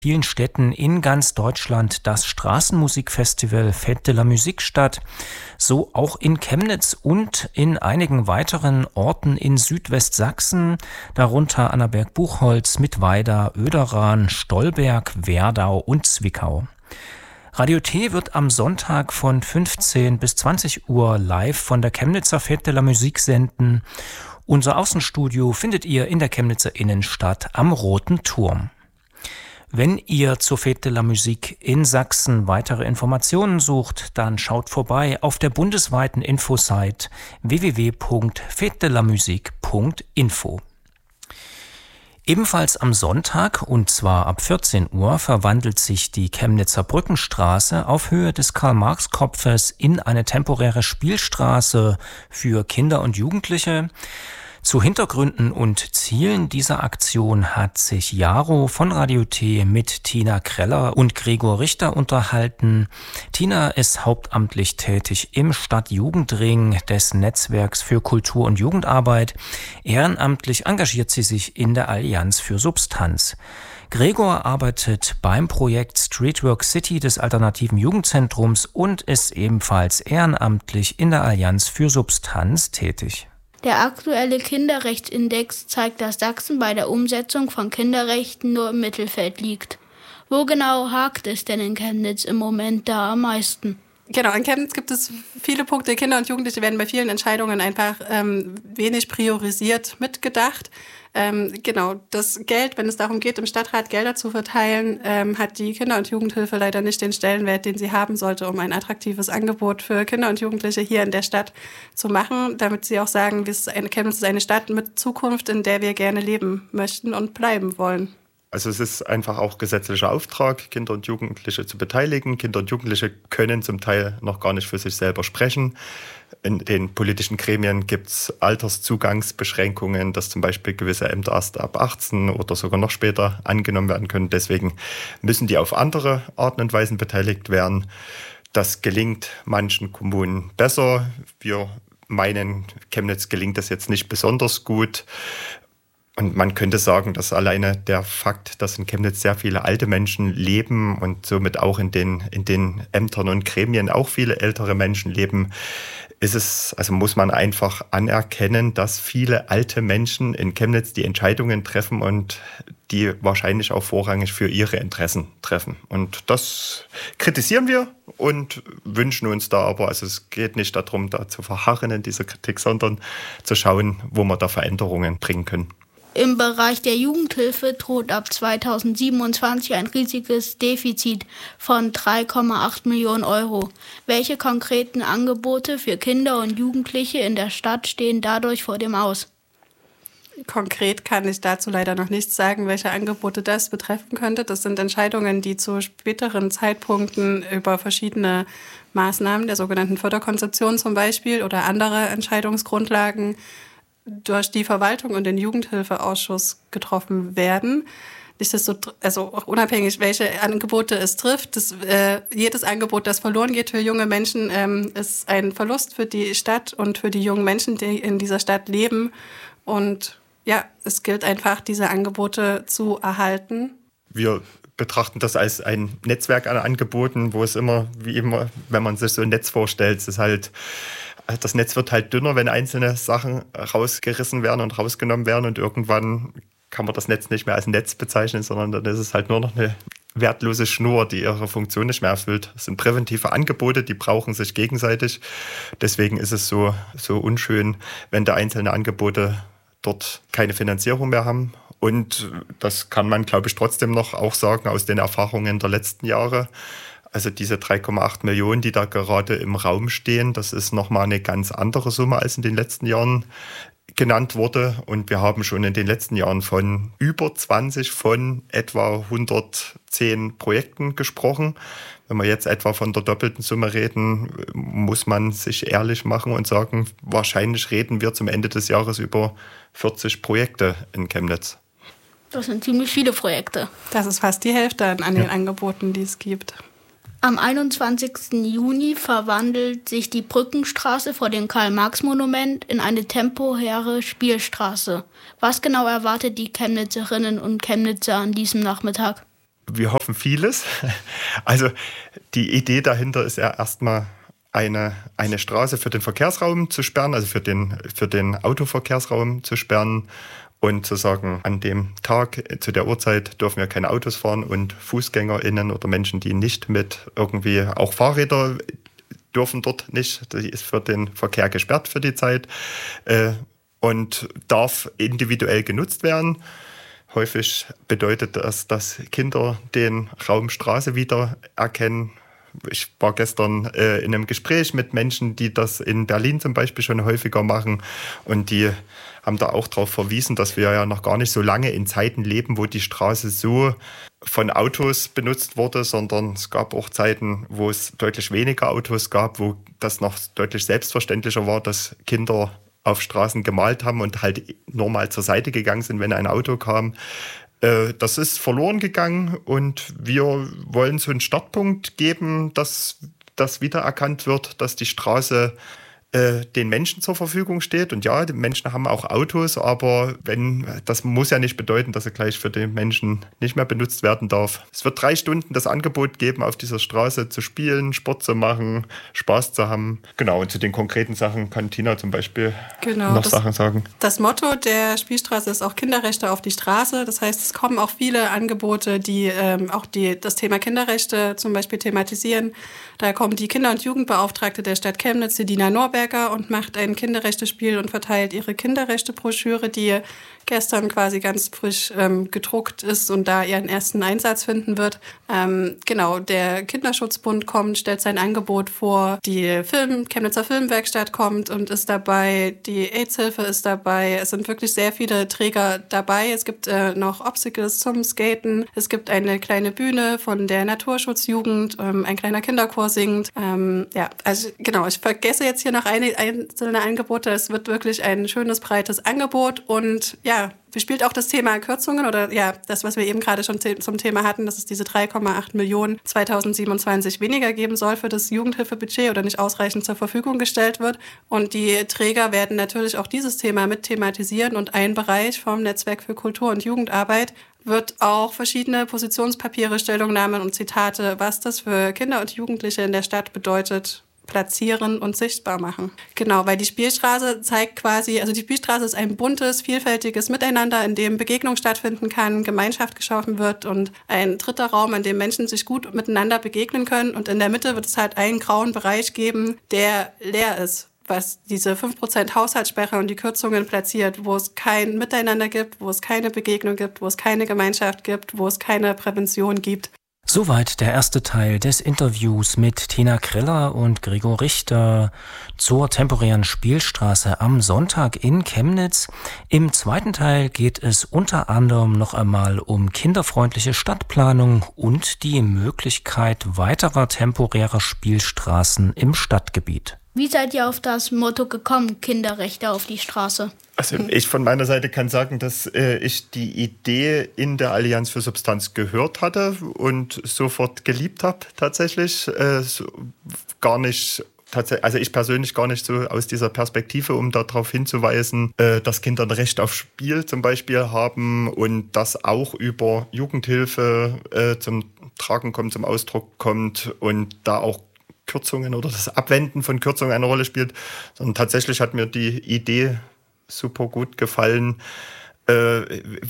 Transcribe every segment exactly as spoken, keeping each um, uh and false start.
Vielen Städten in ganz Deutschland das Straßenmusikfestival Fête de la Musique statt, so auch in Chemnitz und in einigen weiteren Orten in Südwestsachsen, darunter Annaberg-Buchholz, Mittweida, Oederan, Stolberg, Werdau und Zwickau. Radio T wird am Sonntag von fünfzehn bis zwanzig Uhr live von der Chemnitzer Fête de la Musique senden. Unser Außenstudio findet ihr in der Chemnitzer Innenstadt am Roten Turm. Wenn ihr zur Fête de la Musique in Sachsen weitere Informationen sucht, dann schaut vorbei auf der bundesweiten Infosite w w w punkt fête de la musique punkt info. Ebenfalls am Sonntag, und zwar ab vierzehn Uhr, verwandelt sich die Chemnitzer Brückenstraße auf Höhe des Karl-Marx-Kopfes in eine temporäre Spielstraße für Kinder und Jugendliche. Zu Hintergründen und Zielen dieser Aktion hat sich Jaro von Radio T mit Tina Kreller und Gregor Richter unterhalten. Tina ist hauptamtlich tätig im Stadtjugendring des Netzwerks für Kultur- und Jugendarbeit. Ehrenamtlich engagiert sie sich in der Allianz für Substanz. Gregor arbeitet beim Projekt Streetwork City des Alternativen Jugendzentrums und ist ebenfalls ehrenamtlich in der Allianz für Substanz tätig. Der aktuelle Kinderrechtsindex zeigt, dass Sachsen bei der Umsetzung von Kinderrechten nur im Mittelfeld liegt. Wo genau hakt es denn in Chemnitz im Moment da am meisten? Genau, in Chemnitz gibt es viele Punkte. Kinder und Jugendliche werden bei vielen Entscheidungen einfach ähm, wenig priorisiert mitgedacht. Ähm, genau, das Geld, wenn es darum geht, im Stadtrat Gelder zu verteilen, ähm, hat die Kinder- und Jugendhilfe leider nicht den Stellenwert, den sie haben sollte, um ein attraktives Angebot für Kinder und Jugendliche hier in der Stadt zu machen, damit sie auch sagen, Chemnitz ist eine Stadt mit Zukunft, in der wir gerne leben möchten und bleiben wollen. Also es ist einfach auch gesetzlicher Auftrag, Kinder und Jugendliche zu beteiligen. Kinder und Jugendliche können zum Teil noch gar nicht für sich selber sprechen. In den politischen Gremien gibt es Alterszugangsbeschränkungen, dass zum Beispiel gewisse Ämter erst ab achtzehn oder sogar noch später angenommen werden können. Deswegen müssen die auf andere Arten und Weisen beteiligt werden. Das gelingt manchen Kommunen besser. Wir meinen, Chemnitz gelingt das jetzt nicht besonders gut. Und man könnte sagen, dass alleine der Fakt, dass in Chemnitz sehr viele alte Menschen leben und somit auch in den, in den Ämtern und Gremien auch viele ältere Menschen leben, ist es, also muss man einfach anerkennen, dass viele alte Menschen in Chemnitz die Entscheidungen treffen und die wahrscheinlich auch vorrangig für ihre Interessen treffen. Und das kritisieren wir und wünschen uns da aber, also es geht nicht darum, da zu verharren in dieser Kritik, sondern zu schauen, wo wir da Veränderungen bringen können. Im Bereich der Jugendhilfe droht ab zweitausendsiebenundzwanzig ein riesiges Defizit von drei Komma acht Millionen Euro. Welche konkreten Angebote für Kinder und Jugendliche in der Stadt stehen dadurch vor dem Aus? Konkret kann ich dazu leider noch nichts sagen, welche Angebote das betreffen könnte. Das sind Entscheidungen, die zu späteren Zeitpunkten über verschiedene Maßnahmen der sogenannten Förderkonzeption zum Beispiel oder andere Entscheidungsgrundlagen durch die Verwaltung und den Jugendhilfeausschuss getroffen werden. Nichtsdestotrotz, also auch unabhängig, welche Angebote es trifft, das, äh, jedes Angebot, das verloren geht für junge Menschen, ähm, ist ein Verlust für die Stadt und für die jungen Menschen, die in dieser Stadt leben. Und ja, es gilt einfach, diese Angebote zu erhalten. Wir betrachten das als ein Netzwerk an Angeboten, wo es immer, wie immer, wenn man sich so ein Netz vorstellt, es ist halt, das Netz wird halt dünner, wenn einzelne Sachen rausgerissen werden und rausgenommen werden und irgendwann kann man das Netz nicht mehr als Netz bezeichnen, sondern dann ist es halt nur noch eine wertlose Schnur, die ihre Funktion nicht mehr erfüllt. Es sind präventive Angebote, die brauchen sich gegenseitig. Deswegen ist es so, so unschön, wenn da einzelne Angebote dort keine Finanzierung mehr haben. Und das kann man, glaube ich, trotzdem noch auch sagen aus den Erfahrungen der letzten Jahre. Also diese drei Komma acht Millionen, die da gerade im Raum stehen, das ist nochmal eine ganz andere Summe als in den letzten Jahren genannt wurde. Und wir haben schon in den letzten Jahren von über zwanzig von etwa hundertzehn Projekten gesprochen. Wenn wir jetzt etwa von der doppelten Summe reden, muss man sich ehrlich machen und sagen, wahrscheinlich reden wir zum Ende des Jahres über vierzig Projekte in Chemnitz. Das sind ziemlich viele Projekte. Das ist fast die Hälfte an, an den ja. Angeboten, die es gibt. Am einundzwanzigsten Juni verwandelt sich die Brückenstraße vor dem Karl-Marx-Monument in eine temporäre Spielstraße. Was genau erwartet die Chemnitzerinnen und Chemnitzer an diesem Nachmittag? Wir hoffen vieles. Also die Idee dahinter ist ja erstmal eine, eine Straße für den Verkehrsraum zu sperren, also für den, für den Autoverkehrsraum zu sperren und zu sagen, an dem Tag, zu der Uhrzeit dürfen wir keine Autos fahren und FußgängerInnen oder Menschen, die nicht mit irgendwie, auch Fahrräder dürfen dort nicht, die ist für den Verkehr gesperrt für die Zeit äh, und darf individuell genutzt werden. Häufig bedeutet das, dass Kinder den Raum Straße wieder erkennen. Ich war gestern äh, in einem Gespräch mit Menschen, die das in Berlin zum Beispiel schon häufiger machen. Und die haben da auch darauf verwiesen, dass wir ja noch gar nicht so lange in Zeiten leben, wo die Straße so von Autos benutzt wurde, sondern es gab auch Zeiten, wo es deutlich weniger Autos gab, wo das noch deutlich selbstverständlicher war, dass Kinder auf Straßen gemalt haben und halt nur mal zur Seite gegangen sind, wenn ein Auto kam. Das ist verloren gegangen und wir wollen so einen Startpunkt geben, dass das wiedererkannt wird, dass die Straße äh, den Menschen zur Verfügung steht. Und ja, die Menschen haben auch Autos, aber wenn, das muss ja nicht bedeuten, dass er gleich für den Menschen nicht mehr benutzt werden darf. Es wird drei Stunden das Angebot geben, auf dieser Straße zu spielen, Sport zu machen, Spaß zu haben. Genau, und zu den konkreten Sachen kann Tina zum Beispiel genau, noch das, Sachen sagen. Das Motto der Spielstraße ist auch Kinderrechte auf die Straße. Das heißt, es kommen auch viele Angebote, die ähm, auch die, das Thema Kinderrechte zum Beispiel thematisieren. Da kommt die Kinder- und Jugendbeauftragte der Stadt Chemnitz, die Dina Norberger, und macht ein Kinderrechtespiel und verteilt ihre Kinderrechte-Broschüre, die gestern quasi ganz frisch ähm, gedruckt ist und da ihren ersten Einsatz finden wird. Ähm, genau, der Kinderschutzbund kommt, stellt sein Angebot vor. Die Film, Chemnitzer Filmwerkstatt kommt und ist dabei. Die AIDS-Hilfe ist dabei. Es sind wirklich sehr viele Träger dabei. Es gibt äh, noch Obstacles zum Skaten. Es gibt eine kleine Bühne von der Naturschutzjugend. Ähm, ein kleiner Kinderchor singt. Ähm, ja, also genau, ich vergesse jetzt hier noch eine einzelne Angebote. Es wird wirklich ein schönes, breites Angebot und ja, bespielt auch das Thema Kürzungen oder ja, das, was wir eben gerade schon te- zum Thema hatten, dass es diese drei Komma acht Millionen zweitausendsiebenundzwanzig weniger geben soll für das Jugendhilfebudget oder nicht ausreichend zur Verfügung gestellt wird. Und die Träger werden natürlich auch dieses Thema mit thematisieren und ein Bereich vom Netzwerk für Kultur- und Jugendarbeit wird auch verschiedene Positionspapiere, Stellungnahmen und Zitate, was das für Kinder und Jugendliche in der Stadt bedeutet, platzieren und sichtbar machen. Genau, weil die Spielstraße zeigt quasi, also die Spielstraße ist ein buntes, vielfältiges Miteinander, in dem Begegnung stattfinden kann, Gemeinschaft geschaffen wird und ein dritter Raum, an dem Menschen sich gut miteinander begegnen können. Und in der Mitte wird es halt einen grauen Bereich geben, der leer ist, was diese fünf Prozent Haushaltssperre und die Kürzungen platziert, wo es kein Miteinander gibt, wo es keine Begegnung gibt, wo es keine Gemeinschaft gibt, wo es keine Prävention gibt. Soweit der erste Teil des Interviews mit Tina Kriller und Gregor Richter zur temporären Spielstraße am Sonntag in Chemnitz. Im zweiten Teil geht es unter anderem noch einmal um kinderfreundliche Stadtplanung und die Möglichkeit weiterer temporärer Spielstraßen im Stadtgebiet. Wie seid ihr auf das Motto gekommen, Kinderrechte auf die Straße? Also ich von meiner Seite kann sagen, dass äh, ich die Idee in der Allianz für Substanz gehört hatte und sofort geliebt habe tatsächlich. Äh, so, gar nicht, tats- also ich persönlich gar nicht so aus dieser Perspektive, um darauf hinzuweisen, äh, dass Kinder ein Recht auf Spiel zum Beispiel haben und das auch über Jugendhilfe äh, zum Tragen kommt, zum Ausdruck kommt und da auch Kürzungen oder das Abwenden von Kürzungen eine Rolle spielt, sondern tatsächlich hat mir die Idee super gut gefallen, äh,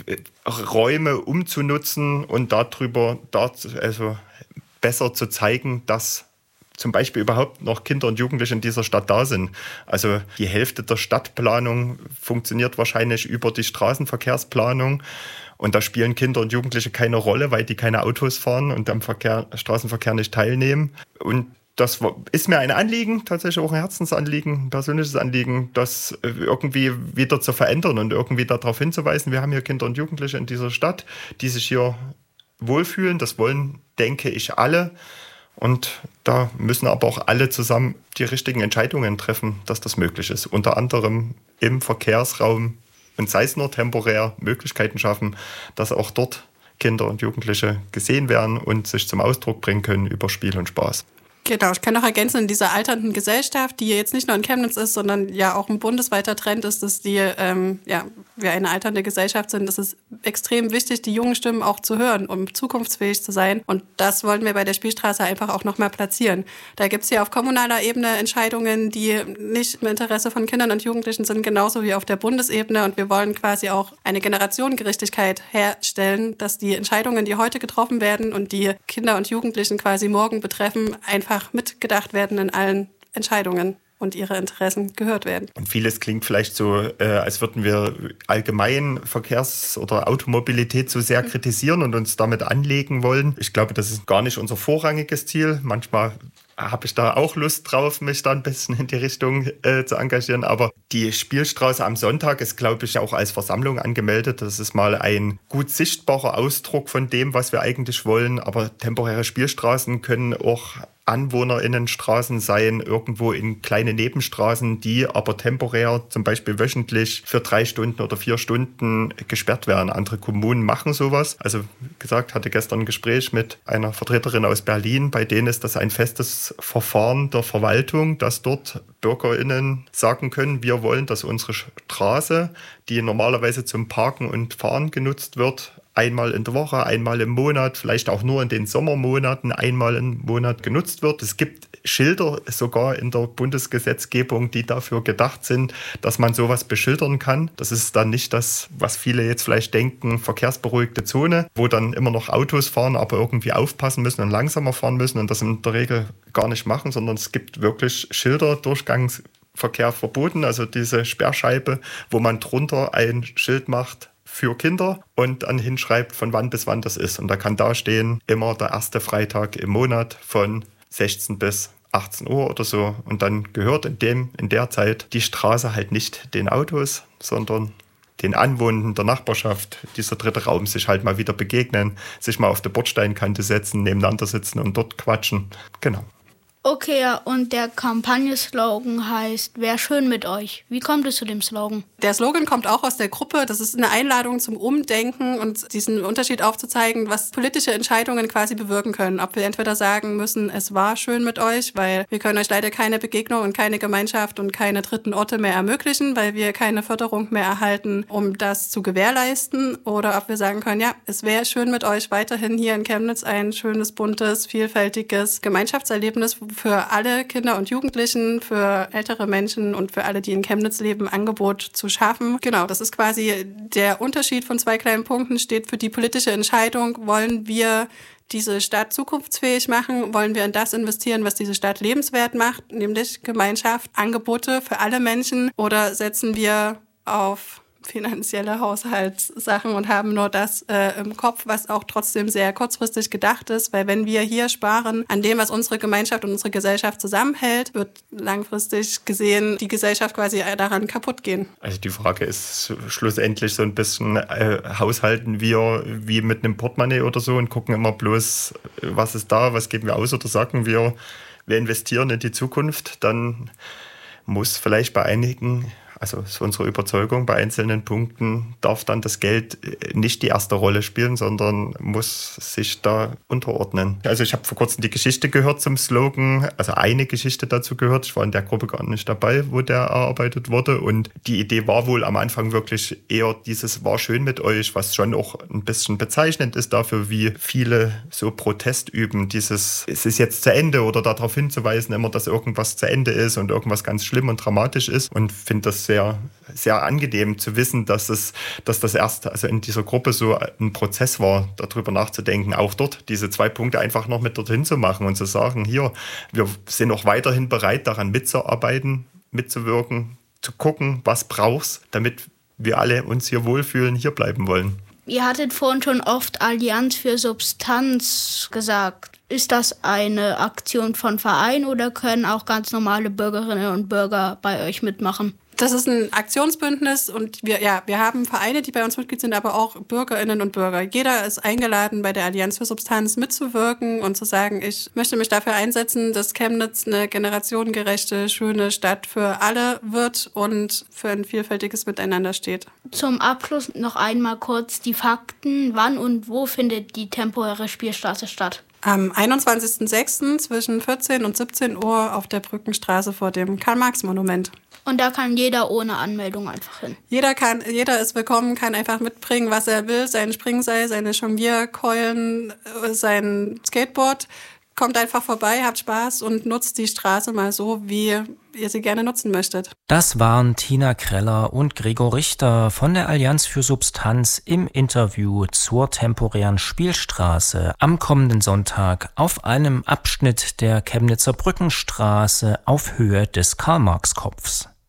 Räume umzunutzen und darüber dort, also besser zu zeigen, dass zum Beispiel überhaupt noch Kinder und Jugendliche in dieser Stadt da sind. Also die Hälfte der Stadtplanung funktioniert wahrscheinlich über die Straßenverkehrsplanung. Und da spielen Kinder und Jugendliche keine Rolle, weil die keine Autos fahren und am Verkehr, Straßenverkehr nicht teilnehmen. Und das ist mir ein Anliegen, tatsächlich auch ein Herzensanliegen, ein persönliches Anliegen, das irgendwie wieder zu verändern und irgendwie darauf hinzuweisen, wir haben hier Kinder und Jugendliche in dieser Stadt, die sich hier wohlfühlen. Das wollen, denke ich, alle. Und da müssen aber auch alle zusammen die richtigen Entscheidungen treffen, dass das möglich ist. Unter anderem im Verkehrsraum und sei es nur temporär Möglichkeiten schaffen, dass auch dort Kinder und Jugendliche gesehen werden und sich zum Ausdruck bringen können über Spiel und Spaß. Genau, ich kann noch ergänzen, in dieser alternden Gesellschaft, die jetzt nicht nur in Chemnitz ist, sondern ja auch ein bundesweiter Trend ist, dass die, ähm, ja, wir eine alternde Gesellschaft sind. Das ist extrem wichtig, die jungen Stimmen auch zu hören, um zukunftsfähig zu sein. Und das wollen wir bei der Spielstraße einfach auch nochmal platzieren. Da gibt es ja auf kommunaler Ebene Entscheidungen, die nicht im Interesse von Kindern und Jugendlichen sind, genauso wie auf der Bundesebene. Und wir wollen quasi auch eine Generationengerechtigkeit herstellen, dass die Entscheidungen, die heute getroffen werden und die Kinder und Jugendlichen quasi morgen betreffen, einfach mitgedacht werden in allen Entscheidungen und ihre Interessen gehört werden. Und vieles klingt vielleicht so, äh, als würden wir allgemein Verkehrs- oder Automobilität so sehr kritisieren und uns damit anlegen wollen. Ich glaube, das ist gar nicht unser vorrangiges Ziel. Manchmal habe ich da auch Lust drauf, mich da ein bisschen in die Richtung äh, zu engagieren. Aber die Spielstraße am Sonntag ist, glaube ich, auch als Versammlung angemeldet. Das ist mal ein gut sichtbarer Ausdruck von dem, was wir eigentlich wollen. Aber temporäre Spielstraßen können auch AnwohnerInnenstraßen sein, irgendwo in kleine Nebenstraßen, die aber temporär zum Beispiel wöchentlich für drei Stunden oder vier Stunden gesperrt werden. Andere Kommunen machen sowas. Also wie gesagt, hatte gestern ein Gespräch mit einer Vertreterin aus Berlin. Bei denen ist das ein festes Verfahren der Verwaltung, dass dort BürgerInnen sagen können, wir wollen, dass unsere Straße, die normalerweise zum Parken und Fahren genutzt wird, einmal in der Woche, einmal im Monat, vielleicht auch nur in den Sommermonaten einmal im Monat genutzt wird. Es gibt Schilder sogar in der Bundesgesetzgebung, die dafür gedacht sind, dass man sowas beschildern kann. Das ist dann nicht das, was viele jetzt vielleicht denken, verkehrsberuhigte Zone, wo dann immer noch Autos fahren, aber irgendwie aufpassen müssen und langsamer fahren müssen und das in der Regel gar nicht machen, sondern es gibt wirklich Schilder, Durchgangsverkehr verboten, also diese Sperrscheibe, wo man drunter ein Schild macht, für Kinder und dann hinschreibt, von wann bis wann das ist. Und da kann da stehen, immer der erste Freitag im Monat von sechzehn bis achtzehn Uhr oder so. Und dann gehört in, dem, in der Zeit die Straße halt nicht den Autos, sondern den Anwohnern der Nachbarschaft, dieser dritte Raum, sich halt mal wieder begegnen, sich mal auf der Bordsteinkante setzen, nebeneinander sitzen und dort quatschen. Genau. Okay, ja, und der Kampagneslogan heißt, wär schön mit euch. Wie kommt es zu dem Slogan? Der Slogan kommt auch aus der Gruppe. Das ist eine Einladung zum Umdenken und diesen Unterschied aufzuzeigen, was politische Entscheidungen quasi bewirken können. Ob wir entweder sagen müssen, es war schön mit euch, weil wir können euch leider keine Begegnung und keine Gemeinschaft und keine dritten Orte mehr ermöglichen, weil wir keine Förderung mehr erhalten, um das zu gewährleisten. Oder ob wir sagen können, ja, es wäre schön mit euch weiterhin hier in Chemnitz ein schönes, buntes, vielfältiges Gemeinschaftserlebnis für alle Kinder und Jugendlichen, für ältere Menschen und für alle, die in Chemnitz leben, Angebot zu schaffen. Genau, das ist quasi der Unterschied von zwei kleinen Punkten, steht für die politische Entscheidung, wollen wir diese Stadt zukunftsfähig machen, wollen wir in das investieren, was diese Stadt lebenswert macht, nämlich Gemeinschaft, Angebote für alle Menschen, oder setzen wir auf finanzielle Haushaltssachen und haben nur das äh, im Kopf, was auch trotzdem sehr kurzfristig gedacht ist, weil wenn wir hier sparen an dem, was unsere Gemeinschaft und unsere Gesellschaft zusammenhält, wird langfristig gesehen die Gesellschaft quasi daran kaputt gehen. Also die Frage ist schlussendlich so ein bisschen, äh, haushalten wir wie mit einem Portemonnaie oder so und gucken immer bloß, was ist da, was geben wir aus, oder sagen wir, wir investieren in die Zukunft, dann muss vielleicht bei einigen, also ist unsere Überzeugung, bei einzelnen Punkten darf dann das Geld nicht die erste Rolle spielen, sondern muss sich da unterordnen. Also ich habe vor kurzem die Geschichte gehört zum Slogan, also eine Geschichte dazu gehört. Ich war in der Gruppe gar nicht dabei, wo der erarbeitet wurde. Und die Idee war wohl am Anfang wirklich eher dieses war schön mit euch, was schon auch ein bisschen bezeichnend ist dafür, wie viele so Protest üben. Dieses, es ist jetzt zu Ende, oder darauf hinzuweisen immer, dass irgendwas zu Ende ist und irgendwas ganz schlimm und dramatisch ist. Und finde das sehr, sehr angenehm zu wissen, dass es, dass das erst also in dieser Gruppe so ein Prozess war, darüber nachzudenken, auch dort diese zwei Punkte einfach noch mit dorthin zu machen und zu sagen, hier, wir sind auch weiterhin bereit, daran mitzuarbeiten, mitzuwirken, zu gucken, was brauchst, damit wir alle uns hier wohlfühlen, hier bleiben wollen. Ihr hattet vorhin schon oft Allianz für Substanz gesagt. Ist das eine Aktion von Verein oder können auch ganz normale Bürgerinnen und Bürger bei euch mitmachen? Das ist ein Aktionsbündnis und wir, ja, wir haben Vereine, die bei uns Mitglied sind, aber auch Bürgerinnen und Bürger. Jeder ist eingeladen, bei der Allianz für Substanz mitzuwirken und zu sagen, ich möchte mich dafür einsetzen, dass Chemnitz eine generationengerechte, schöne Stadt für alle wird und für ein vielfältiges Miteinander steht. Zum Abschluss noch einmal kurz die Fakten. Wann und wo findet die temporäre Spielstraße statt? Am einundzwanzigsten sechsten zwischen vierzehn und siebzehn Uhr auf der Brückenstraße vor dem Karl-Marx-Monument. Und da kann jeder ohne Anmeldung einfach hin. Jeder kann, jeder ist willkommen, kann einfach mitbringen, was er will, sein Springseil, seine Jonglierkeulen, sein Skateboard. Kommt einfach vorbei, habt Spaß und nutzt die Straße mal so, wie ihr sie gerne nutzen möchtet. Das waren Tina Kreller und Gregor Richter von der Allianz für Substanz im Interview zur temporären Spielstraße am kommenden Sonntag auf einem Abschnitt der Chemnitzer Brückenstraße auf Höhe des Karl-Marx-Kopfs.